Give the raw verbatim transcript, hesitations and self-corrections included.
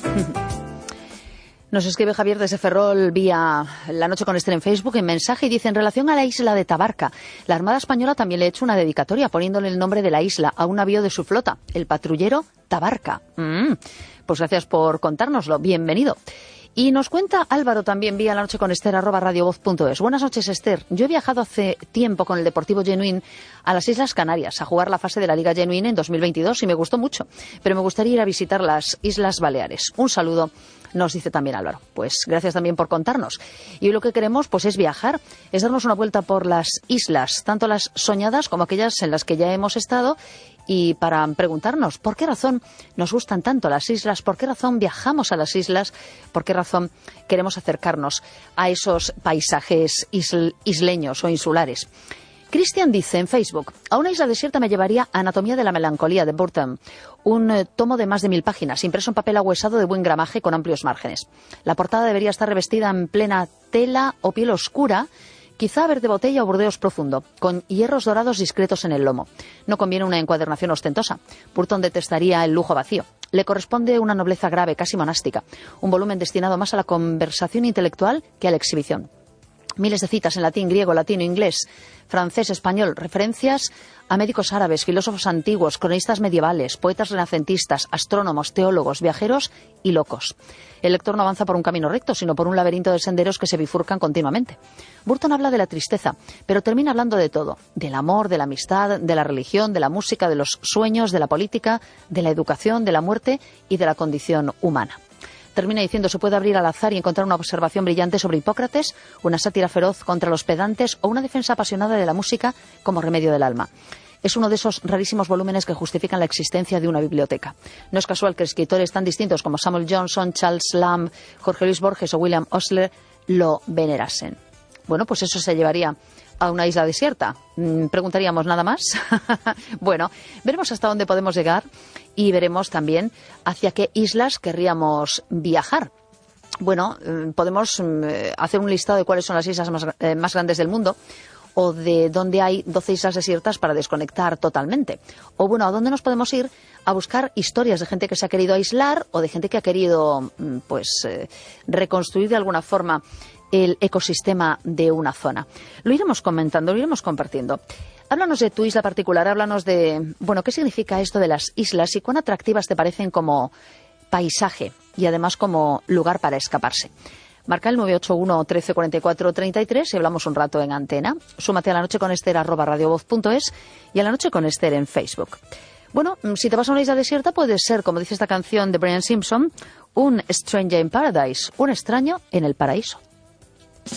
Nos escribe Javier desde Ferrol vía La Noche con Esther en Facebook en mensaje y dice: en relación a la isla de Tabarca, la Armada Española también le ha hecho una dedicatoria poniéndole el nombre de la isla a un navío de su flota, el patrullero Tabarca. Mm, pues gracias por contárnoslo, bienvenido. Y nos cuenta Álvaro también vía la noche con Esther arroba radiovoz punto es. Buenas noches, Esther. Yo he viajado hace tiempo con el Deportivo Genuín a las Islas Canarias a jugar la fase de la Liga Genuín en dos mil veintidós y me gustó mucho. Pero me gustaría ir a visitar las Islas Baleares. Un saludo, nos dice también Álvaro. Pues gracias también por contarnos. Y hoy lo que queremos pues es viajar, es darnos una vuelta por las islas, tanto las soñadas como aquellas en las que ya hemos estado, y para preguntarnos por qué razón nos gustan tanto las islas, por qué razón viajamos a las islas, por qué razón queremos acercarnos a esos paisajes isl- isleños o insulares. Cristian dice en Facebook: a una isla desierta me llevaría a Anatomía de la Melancolía de Burton, un eh, tomo de más de mil páginas, impreso en papel ahuesado de buen gramaje con amplios márgenes. La portada debería estar revestida en plena tela o piel oscura, quizá verde botella o burdeos profundo, con hierros dorados discretos en el lomo. No conviene una encuadernación ostentosa. Burton detestaría el lujo vacío. Le corresponde una nobleza grave, casi monástica, un volumen destinado más a la conversación intelectual que a la exhibición. Miles de citas en latín, griego, latino, inglés, francés, español, referencias a médicos árabes, filósofos antiguos, cronistas medievales, poetas renacentistas, astrónomos, teólogos, viajeros y locos. El lector no avanza por un camino recto, sino por un laberinto de senderos que se bifurcan continuamente. Burton habla de la tristeza, pero termina hablando de todo: del amor, de la amistad, de la religión, de la música, de los sueños, de la política, de la educación, de la muerte y de la condición humana. Termina diciendo: se puede abrir al azar y encontrar una observación brillante sobre Hipócrates, una sátira feroz contra los pedantes o una defensa apasionada de la música como remedio del alma. Es uno de esos rarísimos volúmenes que justifican la existencia de una biblioteca. No es casual que escritores tan distintos como Samuel Johnson, Charles Lamb, Jorge Luis Borges o William Osler lo venerasen. Bueno, pues eso se llevaría a una isla desierta. ¿Preguntaríamos nada más? Bueno, veremos hasta dónde podemos llegar y veremos también hacia qué islas querríamos viajar. Bueno, podemos hacer un listado de cuáles son las islas más, eh, más grandes del mundo, o de dónde hay doce islas desiertas para desconectar totalmente. O bueno, ¿a dónde nos podemos ir a buscar historias de gente que se ha querido aislar o de gente que ha querido pues eh, reconstruir de alguna forma el ecosistema de una zona? Lo iremos comentando, lo iremos compartiendo. Háblanos de tu isla particular, háblanos de, bueno, qué significa esto de las islas y cuán atractivas te parecen como paisaje y además como lugar para escaparse. Marca el nueve ocho uno, trece, cuarenta y cuatro, treinta y tres y hablamos un rato en antena. Súmate a La Noche con Esther arroba radiovoz punto es y a La Noche con Esther en Facebook. Bueno, si te vas a una isla desierta puede ser, como dice esta canción de Brian Simpson, un stranger in paradise, un extraño en el paraíso.